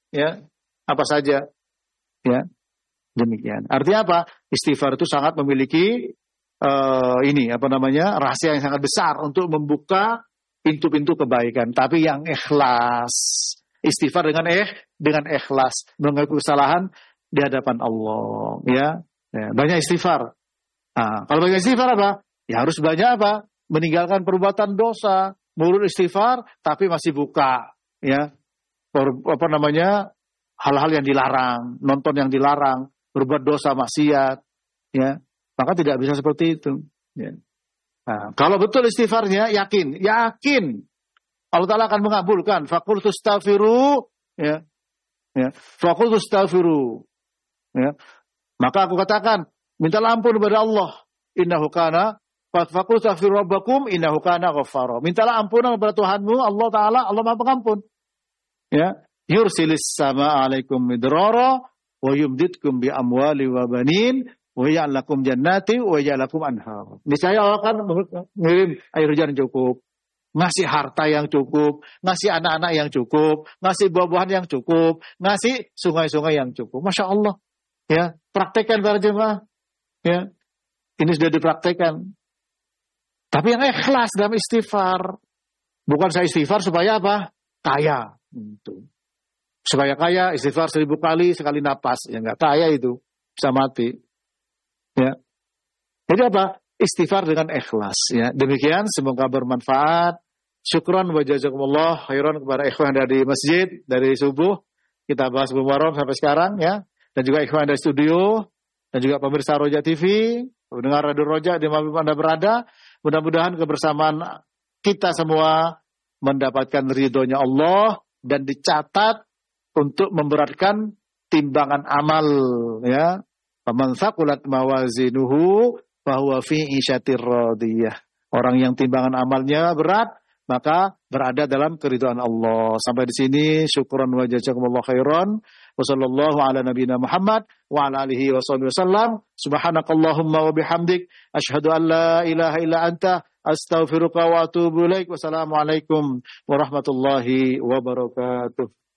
ya, apa saja, ya. Demikian. Artinya apa? Istighfar itu sangat memiliki rahasia yang sangat besar untuk membuka pintu-pintu kebaikan. Tapi yang ikhlas, istighfar dengan ikhlas, mengakui kesalahan di hadapan Allah, ya. Banyak istighfar. Nah, kalau banyak istighfar apa? Ya harus banyak apa? Meninggalkan perbuatan dosa, mulut istighfar, tapi masih buka, ya. Hal-hal yang dilarang, nonton yang dilarang, berbuat dosa maksiat, ya. Maka tidak bisa seperti itu, ya. Nah, kalau betul istighfarnya, yakin Allah Ta'ala akan mengabulkan. Faqul tustaghfiru, ya. Faqul tustaghfiru, ya. Maka aku katakan, mintalah ampun kepada Allah. Innahu kana faqul tustaghfiru rabbakum innahu kana ghaffara. Mintalah ampunan kepada Tuhanmu, Allah Ta'ala, Allah Maha Pengampun. Ya, yursilis sama alaikum midrara wa yumditkum bi amwali wa banin wa ya'lakum jannati wa ya'lakum anhar. Niscaya Allah akan mengirim air hujan yang cukup, ngasih harta yang cukup, ngasih anak-anak yang cukup, ngasih buah-buahan yang cukup, ngasih sungai-sungai yang cukup. Masya Allah. Ya, praktekkan para jemaah. Ya, ini sudah dipraktekkan. Tapi yang ikhlas dalam istighfar. Bukan saya istighfar supaya apa? Kaya. Itu. Supaya kaya, istighfar 1000 kali, sekali napas. Ya enggak kaya itu. Bisa mati. Ya. Jadi apa? Istighfar dengan ikhlas. Ya. Demikian, semoga bermanfaat. Syukran wa jazakumullah khairan kepada ikhwan dari masjid, dari subuh. Kita bahas Muharram sampai sekarang, ya. Dan juga ikhwan dari studio. Dan juga pemirsa Roja TV. Pendengar Radio Roja di mana Anda berada. Mudah-mudahan kebersamaan kita semua mendapatkan ridhonya Allah dan dicatat untuk memberatkan timbangan amal, ya. Faman thaqulat mawazinuhu fahuwa fi 'isyatir radiyah. Orang yang timbangan amalnya berat, maka berada dalam keridhaan Allah. Sampai di sini, syukran wa jazakumullah khairan. Wa sallallahu ala nabiyina Muhammad wa ala alihi wa sahbihi wasallam. Subhanakallahumma wa bihamdik asyhadu an la ilaha illa anta astaghfiruka wa atubu ilaik. Wassalamualaikum warahmatullahi wabarakatuh.